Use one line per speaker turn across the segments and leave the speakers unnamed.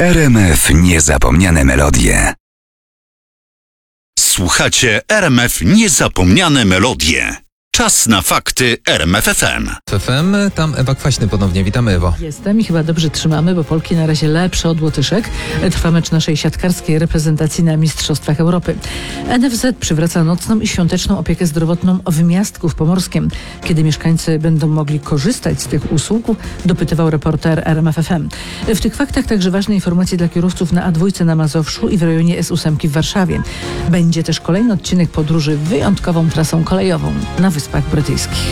RMF Niezapomniane melodie.
Słuchacie RMF Niezapomniane melodie. Czas na fakty RMF FM.
FM, tam Ewa Kwaśny ponownie. Witamy, Ewo.
Jestem i chyba dobrze trzymamy, bo Polki na razie lepsze od Łotyszek. Trwa mecz naszej siatkarskiej reprezentacji na Mistrzostwach Europy. NFZ przywraca nocną i świąteczną opiekę zdrowotną w Miastku Pomorskim. Kiedy mieszkańcy będą mogli korzystać z tych usług, dopytywał reporter RMF FM. W tych faktach także ważne informacje dla kierowców na A2 na Mazowszu i w rejonie S8 w Warszawie. Będzie też kolejny odcinek podróży wyjątkową trasą kolejową na Wyspach Brytyjskich.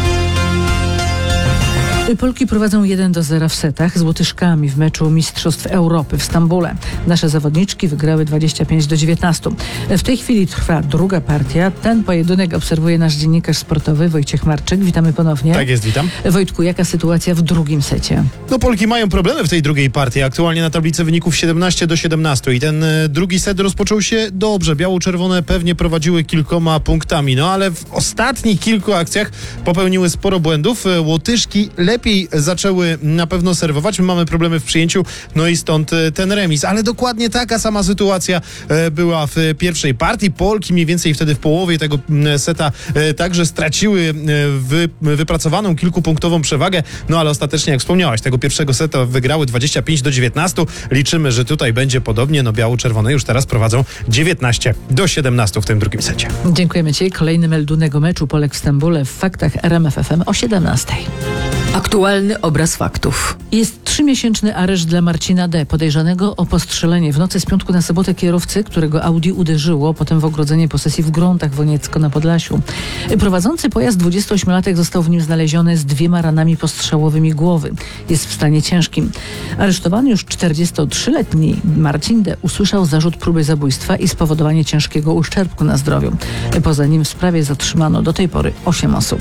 Polki prowadzą 1-0 w setach z Łotyszkami w meczu Mistrzostw Europy w Stambule. Nasze zawodniczki wygrały 25-19. W tej chwili trwa druga partia. Ten pojedynek obserwuje nasz dziennikarz sportowy Wojciech Marczyk. Witamy ponownie.
Tak jest, witam.
Wojtku, jaka sytuacja w drugim secie?
No Polki mają problemy w tej drugiej partii. Aktualnie na tablicy wyników 17-17 i ten drugi set rozpoczął się dobrze. Biało-czerwone pewnie prowadziły kilkoma punktami, no ale w ostatnich kilku akcjach popełniły sporo błędów. Łotyszki lepiej zaczęły na pewno serwować. My mamy problemy w przyjęciu, no i stąd ten remis. Ale dokładnie taka sama sytuacja była w pierwszej partii. Polki mniej więcej wtedy w połowie tego seta także straciły wypracowaną kilkupunktową przewagę, no ale ostatecznie, jak wspomniałaś, tego pierwszego seta wygrały 25-19. Liczymy, że tutaj będzie podobnie. No biało-czerwone już teraz prowadzą 19-17 w tym drugim secie.
Dziękujemy Ci. Kolejny meldunek o meczu Polek w Stambule w faktach RMF FM o 17.
Aktualny obraz faktów.
Jest 3-miesięczny areszt dla Marcina D., podejrzanego o postrzelenie w nocy z piątku na sobotę kierowcy, którego Audi uderzyło potem w ogrodzenie posesji w Gruntach Woniecko na Podlasiu. Prowadzący pojazd 28-latek został w nim znaleziony z 2 ranami postrzałowymi głowy. Jest w stanie ciężkim. Aresztowany już 43-letni Marcin D. usłyszał zarzut próby zabójstwa i spowodowanie ciężkiego uszczerbku na zdrowiu. Poza nim w sprawie zatrzymano do tej pory 8 osób.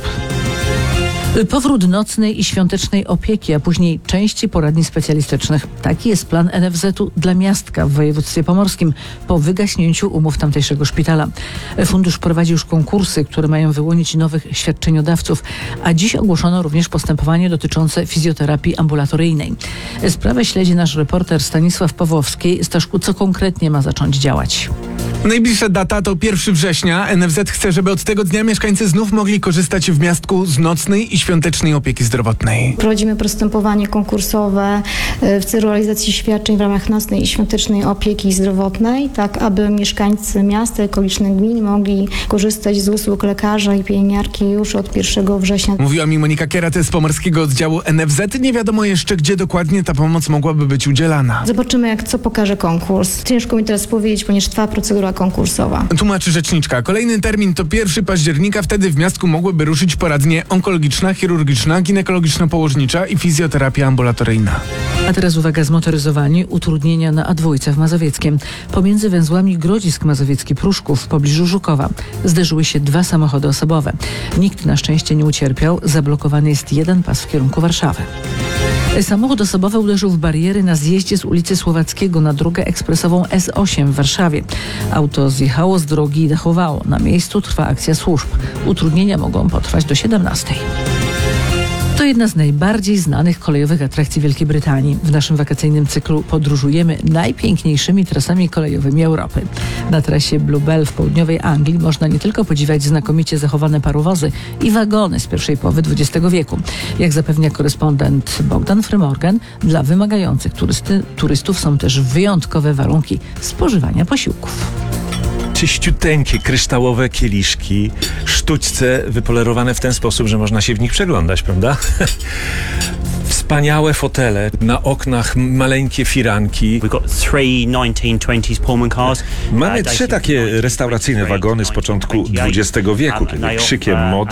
Powrót nocnej i świątecznej opieki, a później części poradni specjalistycznych. Taki jest plan NFZ-u dla Miastka w województwie pomorskim po wygaśnięciu umów tamtejszego szpitala. Fundusz prowadzi już konkursy, które mają wyłonić nowych świadczeniodawców, a dziś ogłoszono również postępowanie dotyczące fizjoterapii ambulatoryjnej. Sprawę śledzi nasz reporter Stanisław Pawłowski. Staszku, co konkretnie ma zacząć działać?
Najbliższa data to 1 września. NFZ chce, żeby od tego dnia mieszkańcy znów mogli korzystać w Miastku z nocnej i świątecznej opieki zdrowotnej.
Prowadzimy postępowanie konkursowe w celu realizacji świadczeń w ramach nocnej i świątecznej opieki zdrowotnej, tak aby mieszkańcy miasta i okolicznych gmin mogli korzystać z usług lekarza i pielęgniarki już od 1 września.
Mówiła mi Monika Kierat z pomorskiego oddziału NFZ. Nie wiadomo jeszcze, gdzie dokładnie ta pomoc mogłaby być udzielana.
Zobaczymy, co pokaże konkurs. Ciężko mi teraz powiedzieć, ponieważ trwa procedura konkursowa.
Tłumaczy rzeczniczka. Kolejny termin to 1 października. Wtedy w Miastku mogłyby ruszyć poradnie onkologiczna, chirurgiczna, ginekologiczno-położnicza i fizjoterapia ambulatoryjna.
A teraz uwaga, zmotoryzowani, utrudnienia na A2 w Mazowieckiem. Pomiędzy węzłami Grodzisk Mazowiecki-Pruszków w pobliżu Żukowa zderzyły się 2 samochody osobowe. Nikt na szczęście nie ucierpiał. Zablokowany jest jeden pas w kierunku Warszawy. Samochód osobowy uderzył w bariery na zjeździe z ulicy Słowackiego na drogę ekspresową S8 w Warszawie. Auto zjechało z drogi i dachowało. Na miejscu trwa akcja służb. Utrudnienia mogą potrwać do 17. To jedna z najbardziej znanych kolejowych atrakcji Wielkiej Brytanii. W naszym wakacyjnym cyklu podróżujemy najpiękniejszymi trasami kolejowymi Europy. Na trasie Bluebell w południowej Anglii można nie tylko podziwiać znakomicie zachowane parowozy i wagony z pierwszej połowy XX wieku. Jak zapewnia korespondent Bogdan Frymorgan, dla wymagających turystów są też wyjątkowe warunki spożywania posiłków.
Czyściuteńkie, kryształowe kieliszki, sztućce wypolerowane w ten sposób, że można się w nich przeglądać, prawda? Wspaniałe fotele, na oknach maleńkie firanki.
Mamy 3 takie restauracyjne wagony z początku XX wieku, kiedy krzykiem mody